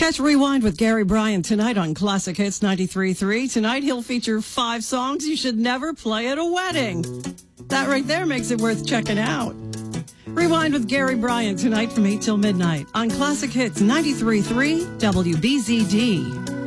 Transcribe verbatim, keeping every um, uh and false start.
Catch Rewind with Gary Bryan tonight on Classic Hits ninety-three point three. Tonight he'll feature five songs you should never play at a wedding. That right there makes it worth checking out. Rewind with Gary Bryan tonight from eight till midnight on Classic Hits ninety-three point three W B Z D.